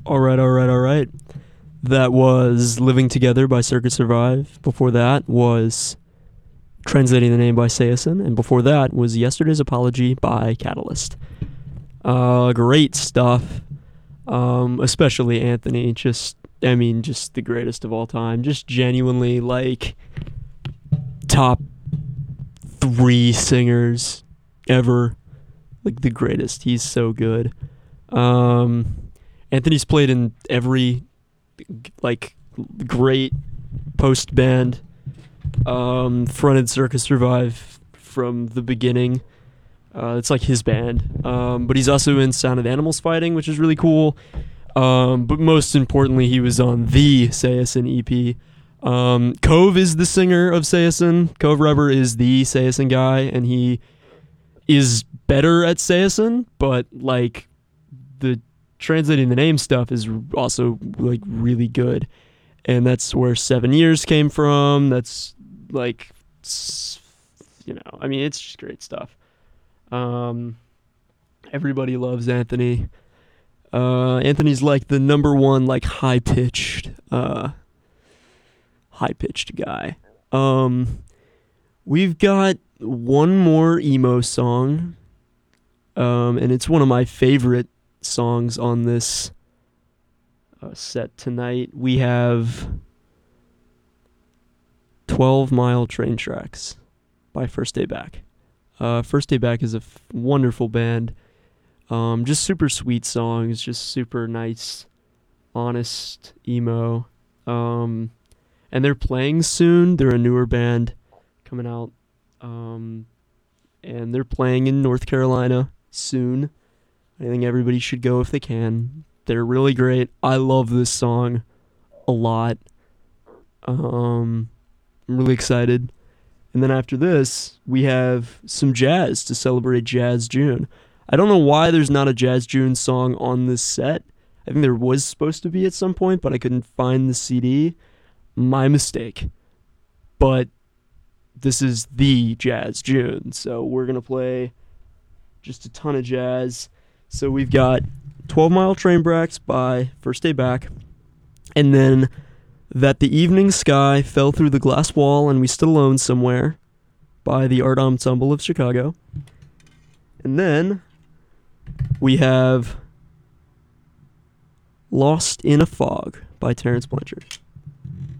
All right. That was Living Together by Circuit Survive. Before that was Translating the Name by Sayasin. And before that was Yesterday's Apology by Catalyst. Great stuff. Especially Anthony. Just the greatest of all time. Just genuinely, top 3 singers ever. The greatest. He's so good. Anthony's played in every great post band, fronted Circus Survive from the beginning. It's his band, but he's also in Sound of Animals Fighting, which is really cool. But most importantly, he was on the Sayasin EP. Cove is the singer of Sayasin. Cove Reber is the Sayasin guy, and he is better at Sayasin, but the translating the name stuff is also really good, and that's where 7 Years came from. That's it's just great stuff. Everybody loves Anthony. Anthony's the number one high pitched guy. We've got one more emo song, and it's one of my favorite songs on this set tonight. We have 12 Mile Train Tracks by First Day Back. First Day Back is a wonderful band. Just super sweet songs, just super nice, honest emo. And they're playing soon. They're a newer band coming out. And they're playing in North Carolina soon. I think everybody should go if they can. They're really great. I love this song a lot. I'm really excited. And then after this, we have some jazz to celebrate Jazz June. I don't know why there's not a Jazz June song on this set. I think there was supposed to be at some point, but I couldn't find the CD. My mistake. But this is the Jazz June, so we're going to play just a ton of jazz. So we've got 12 Mile Train Tracks by First Day Back, and then That the Evening Sky Fell Through the Glass Wall and We Stood Alone Somewhere by the Art Ensemble of Chicago. And then we have Lost in a Fog by Terence Blanchard.